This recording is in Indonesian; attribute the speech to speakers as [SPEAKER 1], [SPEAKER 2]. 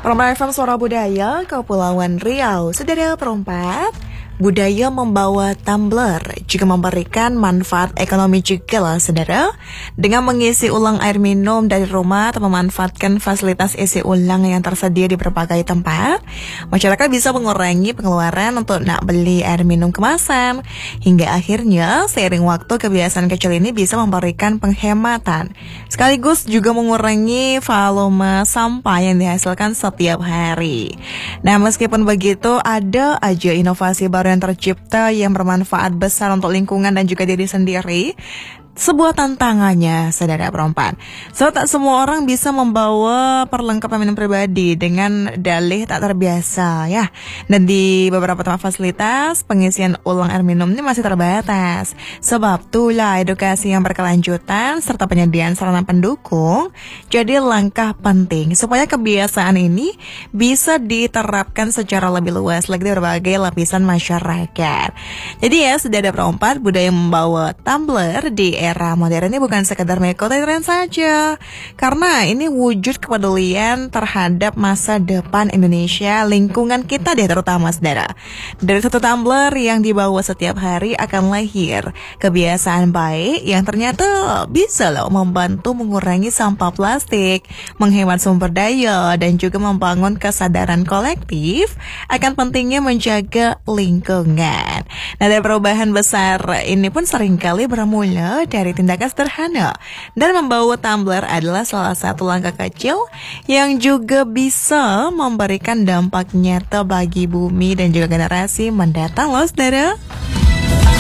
[SPEAKER 1] Roma FM Suara Budaya, Kepulauan Riau. Saudara perempat, budaya membawa tumbler juga memberikan manfaat ekonomi juga lah saudara. Dengan mengisi ulang air minum dari rumah atau memanfaatkan fasilitas isi ulang yang tersedia di berbagai tempat, masyarakat bisa mengurangi pengeluaran untuk nak beli air minum kemasan. Hingga akhirnya seiring waktu kebiasaan kecil ini bisa memberikan penghematan, sekaligus juga mengurangi volume sampah yang dihasilkan setiap hari. Nah, meskipun begitu, ada aja inovasi baru yang tercipta yang bermanfaat besar untuk lingkungan dan juga diri sendiri. Sebuah tantangannya, saudara perempuan. So, tak semua orang bisa membawa perlengkapan minum pribadi dengan dalih tak terbiasa, ya. Dan di beberapa tempat fasilitas, pengisian ulang air minum ini masih terbatas. Sebab itulah edukasi yang berkelanjutan serta penyediaan sarana pendukung jadi langkah penting supaya kebiasaan ini bisa diterapkan secara lebih luas lagi di berbagai lapisan masyarakat. Jadi ya, saudara perempuan, budaya membawa tumbler di era modern ini bukan sekedar mengikuti tren saja, karena ini wujud kepedulian terhadap masa depan Indonesia, lingkungan kita deh terutama saudara. Dari satu tumbler yang dibawa setiap hari akan lahir kebiasaan baik yang ternyata bisa loh membantu mengurangi sampah plastik, menghemat sumber daya, dan juga membangun kesadaran kolektif akan pentingnya menjaga lingkungan. Nah, dari perubahan besar ini pun seringkali bermula dari tindakan sederhana, dan membawa tumbler adalah salah satu langkah kecil yang juga bisa memberikan dampak nyata bagi bumi dan juga generasi mendatang loh saudara.